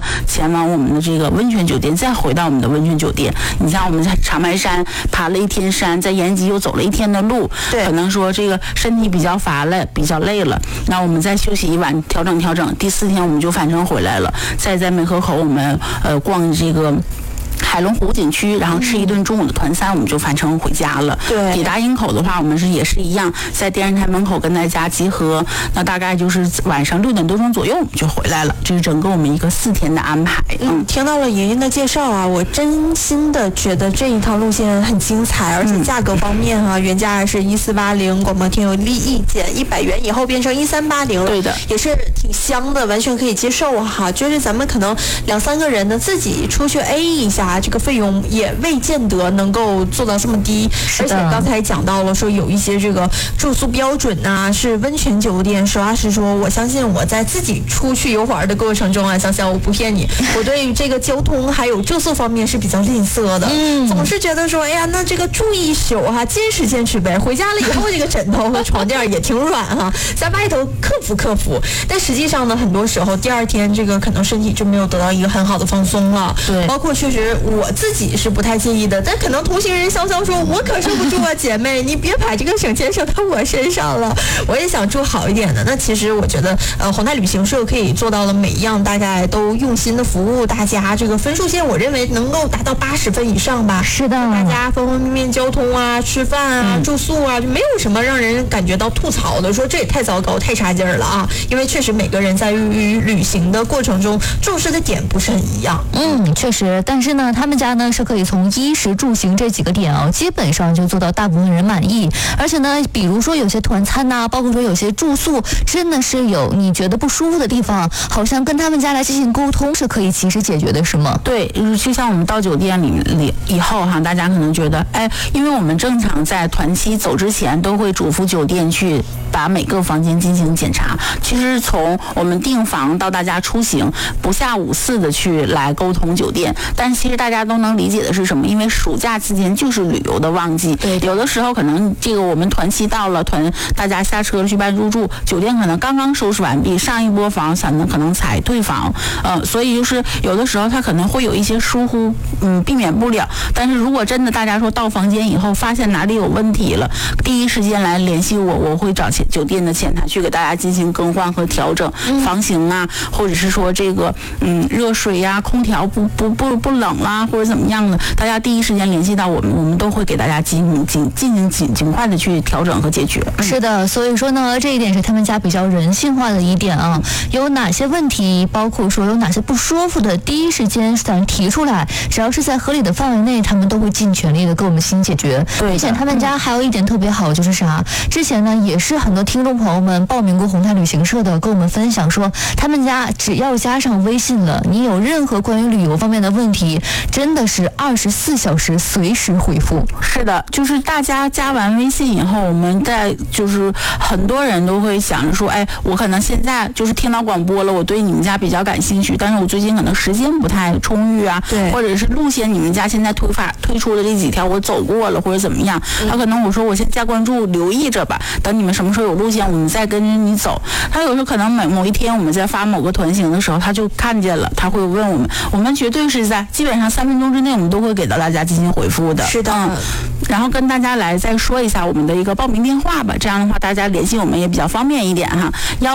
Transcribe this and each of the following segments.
前往我们的这个温泉酒店，再回到我们的温泉酒店。你像我们在长白山爬了一天山，在延吉又走了一天的路，可能说这个身体比较乏了，比较累了，那我们再休息一晚，调整调整，第4天我们就返程回来了。再在梅河口我们逛这个海龙湖景区，然后吃一顿中午的团餐，我们就返程回家了。 对， 抵达营口的话，我们也是一样，在电视台门口跟大家集合。那大概就是晚上6点多钟左右我们就回来了。这是整个我们一个4天的安排。 听到了莹莹的介绍啊，我真心的觉得这一趟路线很精彩，而且价格方面啊，原价是1480，广播听有意见100元以后变成1380了。 对的， 也是挺香的，完全可以接受哈。就是咱们可能2-3个人呢自己出去 A 一下。这个费用也未见得能够做到这么低，而且刚才讲到了说有一些这个住宿标准啊是温泉酒店。实话实说，我相信我在自己出去游玩的过程中啊，想想我不骗你，我对于这个交通还有住宿方面是比较吝啬的，总是觉得说，哎呀，那这个住一宿哈，坚持坚持呗，回家了以后这个枕头和床垫也挺软哈，在外头克服。但实际上呢，很多时候第2天这个可能身体就没有得到一个很好的放松了。 对， 包括确实我自己是不太介意的，但可能同行人潇潇说，我可受不住啊，姐妹，你别把这个省钱省到我身上了。我也想住好一点的。那其实我觉得，宏泰旅行社可以做到了每一样大概都用心的服务大家，这个分数线我认为能够达到80分以上吧。 是的， 大家方方面面交通啊、吃饭啊、住宿啊，就没有什么让人感觉到吐槽的，说这也太糟糕、太差劲儿了啊。因为确实每个人在于旅行的过程中重视的点不是很一样。 确实，但是呢，他们家呢是可以从衣食住行这几个点啊，基本上就做到大部分人满意。而且呢，比如说有些团餐呐，包括说有些住宿，真的是有你觉得不舒服的地方，好像跟他们家来进行沟通是可以及时解决的，是吗？ 对，就像我们到酒店里以后哈，大家可能觉得，因为我们正常在团期走之前都会嘱咐酒店去把每个房间进行检查。其实从我们订房到大家出行，不下5次的去来沟通酒店。但是其实大家都能理解的是什么？因为暑假期间就是旅游的旺季， 对， 有的时候可能这个我们团期到了，大家下车去办入住，酒店可能刚刚收拾完毕，上一波房可能才退房，所以就是有的时候他可能会有一些疏忽，避免不了。但是如果真的大家说到房间以后发现哪里有问题了，第一时间来联系我，我会找酒店的前台去给大家进行更换和调整，房型啊，或者是说这个热水呀、空调不冷啦，或者怎么样的，大家第一时间联系到我们都会给大家进行尽快的去调整和解决。 是的，所以说呢，这一点是他们家比较人性化的一点啊。有哪些问题，包括说有哪些不舒服的，第一时间想提出来，只要是在合理的范围内，他们都会尽全力的给我们进行解决。并且他们家还有一点特别好，就是啥？之前呢也是很多听众朋友们报名过宏泰旅行社的，跟我们分享说，他们家只要加上微信了，你有任何关于旅游方面的问题，真的是24小时随时回复。 是的，就是大家加完微信以后，我们就是很多人都会想着说，我可能现在就是听到广播了，我对你们家比较感兴趣，但是我最近可能时间不太充裕啊， 对， 或者是路线你们家现在推出的这几条我走过了或者怎么样，他可能我说我先加关注留意着吧，等你们什么时候有路线我们再跟着你走。他有时候可能某一天我们在发某个团型的时候，他就看见了，他会问我们绝对是在基本上3分钟之内我们都会给到大家进行回复的。 是的， 然后跟大家来再说一下我们的一个报名电话吧，这样的话大家联系我们也比较方便一点哈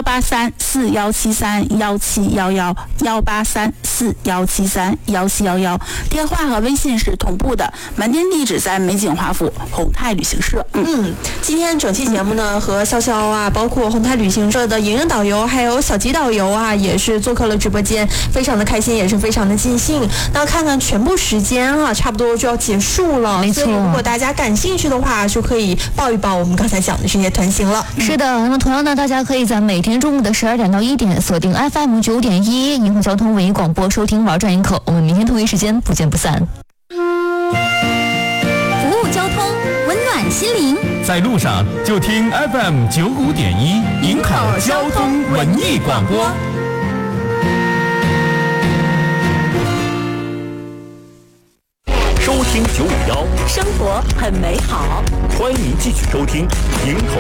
，18341731711，18341731711，电话和微信是同步的，门店地址在美景华府宏泰旅行社。 今天整期节目呢，和潇潇啊，包括宏泰旅行社的莹莹导游还有小吉导游啊，也是做客了直播间，非常的开心，也是非常的尽兴。那看看全部时间啊，差不多就要结束了， 没错。 所以如果大家感兴趣的话，就可以报一报我们刚才讲的这些团型了。 是的，那么同样呢，大家可以在每天中午的12点到1点锁定 FM 9.1银河交通文艺广播收听玩转营口，我们明天同一时间不见不散。 服务交通，温暖心灵， 在路上就听 FM 95.1营口交通文艺广播。收听951， 生活很美好。 欢迎继续收听营口